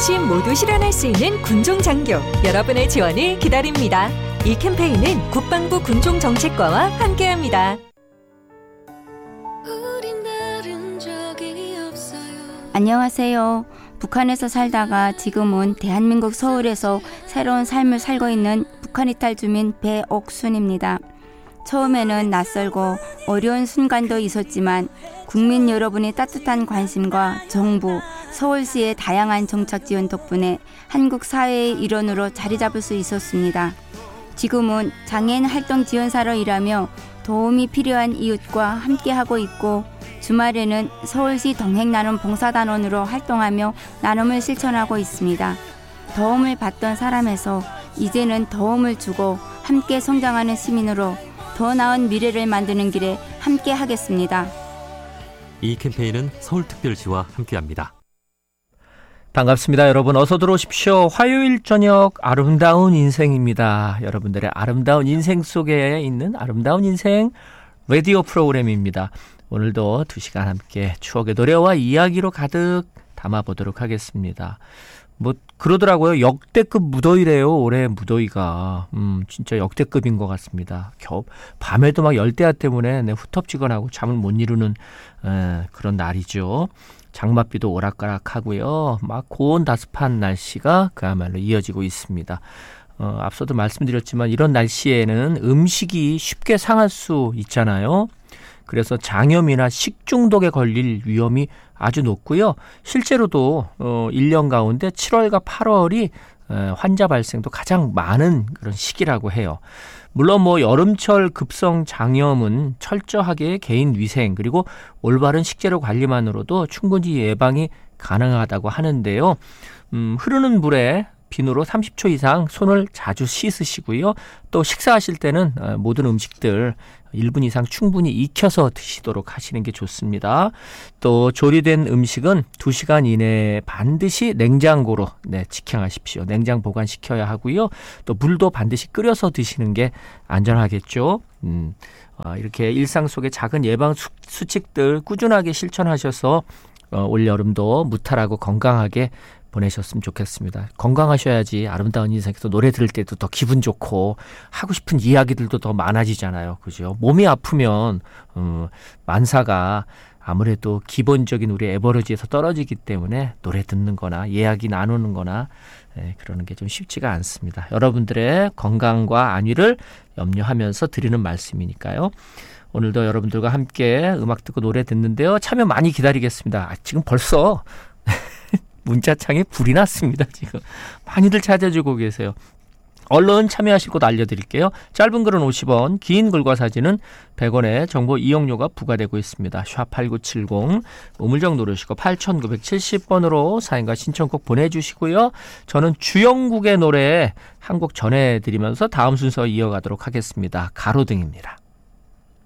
어르신 모두 실현할 수 있는 군종장교, 여러분의 지원을 기다립니다. 이 캠페인은 국방부 군종정책과와 함께합니다. 안녕하세요. 북한에서 살다가 지금은 대한민국 서울에서 새로운 삶을 살고 있는 북한 이탈 주민 배옥순입니다. 처음에는 낯설고 어려운 순간도 있었지만 국민 여러분의 따뜻한 관심과 정부, 서울시의 다양한 정책 지원 덕분에 한국 사회의 일원으로 자리 잡을 수 있었습니다. 지금은 장애인 활동 지원사로 일하며 도움이 필요한 이웃과 함께하고 있고 주말에는 서울시 동행나눔 봉사단원으로 활동하며 나눔을 실천하고 있습니다. 도움을 받던 사람에서 이제는 도움을 주고 함께 성장하는 시민으로 더 나은 미래를 만드는 길에 함께 하겠습니다. 이 캠페인은 서울특별시와 함께합니다. 반갑습니다. 여러분 어서 들어오십시오. 화요일 저녁 아름다운 인생입니다. 여러분들의 아름다운 인생 속에 있는 아름다운 인생 라디오 프로그램입니다. 오늘도 2시간 함께 추억의 노래와 이야기로 가득 담아보도록 하겠습니다. 뭐 그러더라고요. 역대급 무더위래요. 올해 무더위가 진짜 역대급인 것 같습니다. 밤에도 막 열대야 때문에 후텁지근하고 잠을 못 이루는 그런 날이죠. 장맛비도 오락가락하고요. 막 고온다습한 날씨가 그야말로 이어지고 있습니다. 앞서도 말씀드렸지만 이런 날씨에는 음식이 쉽게 상할 수 있잖아요. 그래서 장염이나 식중독에 걸릴 위험이 아주 높고요. 실제로도 1년 가운데 7월과 8월이 환자 발생도 가장 많은 그런 시기라고 해요. 물론 뭐 여름철 급성 장염은 철저하게 개인 위생 그리고 올바른 식재료 관리만으로도 충분히 예방이 가능하다고 하는데요. 흐르는 물에 비누로 30초 이상 손을 자주 씻으시고요. 또 식사하실 때는 모든 음식들 1분 이상 충분히 익혀서 드시도록 하시는 게 좋습니다. 또 조리된 음식은 2시간 이내에 반드시 냉장고로 직행하십시오. 냉장 보관시켜야 하고요. 또 물도 반드시 끓여서 드시는 게 안전하겠죠. 이렇게 일상 속의 작은 예방 수칙들 꾸준하게 실천하셔서 올여름도 무탈하고 건강하게 보내셨으면 좋겠습니다. 건강하셔야지 아름다운 인생에서 노래 들을 때도 더 기분 좋고 하고 싶은 이야기들도 더 많아지잖아요. 그죠? 몸이 아프면 만사가 아무래도 기본적인 우리 에버러지에서 떨어지기 때문에 노래 듣는 거나 이야기 나누는 거나 그러는 게 좀 쉽지가 않습니다. 여러분들의 건강과 안위를 염려하면서 드리는 말씀이니까요. 오늘도 여러분들과 함께 음악 듣고 노래 듣는데요. 참여 많이 기다리겠습니다. 지금 벌써 문자창에 불이 났습니다. 지금 많이들 찾아주고 계세요. 얼른 참여하실 곳 알려드릴게요. 짧은 글은 50원, 긴 글과 사진은 100원의 정보 이용료가 부과되고 있습니다. 샵8970 우물정 누르시고 8970번으로 사연과 신청곡 보내주시고요. 저는 주영국의 노래 한 곡 전해드리면서 다음 순서 이어가도록 하겠습니다. 가로등입니다.